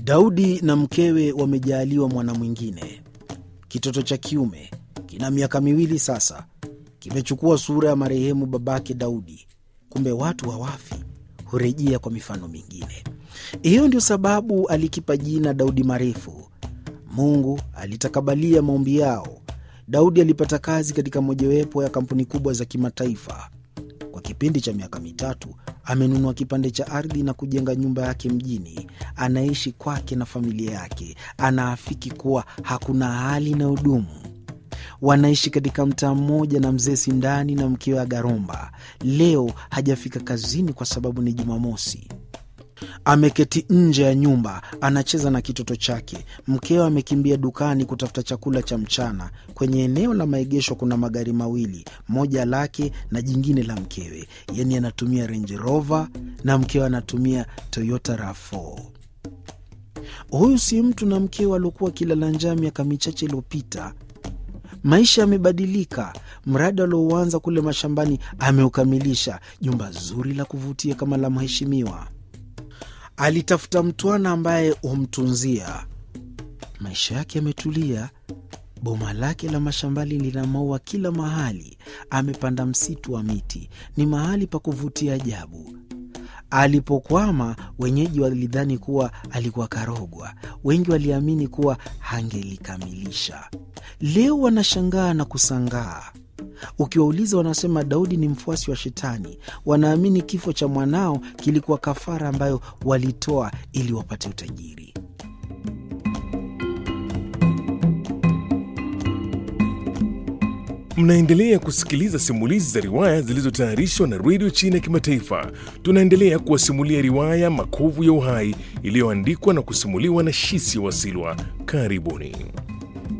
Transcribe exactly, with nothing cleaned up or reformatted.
Daudi na mkewe wamejaaliwa mwana mwingine. Kitoto cha kiume kina miaka miwili sasa, kimechukua sura ya marehemu babake Daudi. Kumbe watu hawafi, hurejea kwa mifano mingine. Hiyo ndio sababu alikipa jina Daudi Marefu. Mungu alitakabalia maombi yao. Daudi alipata kazi katika mojawapo ya kampuni kubwa za kimataifa. Kwa kipindi cha miaka mitatu, amenunua kipande cha ardhi na kujenga nyumba yake mjini. Anaishi kwake na familia yake. Anaafiki kuwa hakuna hali na udumu. Wanaishi katika mtaa mmoja na mzee Sindani na mkewe Agaromba. Leo hajafika kazini kwa sababu ni Jumamosi. Ameketi nje ya nyumba, anacheza na kitoto chake. Mkewe amekimbia dukani kutafuta chakula cha mchana. Kwenye eneo la maegesho kuna magari mawili, moja lake na jingine la mkewe. Yaani anatumia Range Rover na mkewe anatumia Toyota RAV nne. Huyu si mtu na mkewe waliokuwa kilala njaa miaka michache iliyopita. Maisha yamebadilika. Mradi alioanza kule mashambani ameukamilisha. Jumba zuri la kuvutia kama la mheshimiwa. Alitafuta mtwana ambaye humtunzia. Maisha yake yametulia. Boma lake la mashambani lina maua kila mahali. Amepanda msitu wa miti. Ni mahali pa kuvutia ajabu. Alipokwama, wenyeji walidhani kuwa alikuwa karogwa. Wengi waliamini kuwa hangelikamilisha. Leo wanashangaa na kusangaa. Ukiwauliza wanasema Daudi ni mfuasi wa shetani. Wanaamini kifo cha mwanao kilikuwa kafara ambayo walitoa ili wapate utajiri. Mnaendelea kusikiliza simulizi za riwaya zilizotayarishwa na Radio China Kimataifa. Tunaendelea kuwasimulia riwaya Makovu ya Uhai iliyoandikwa na kusimuliwa na Shisi Wasilwa. Karibuni.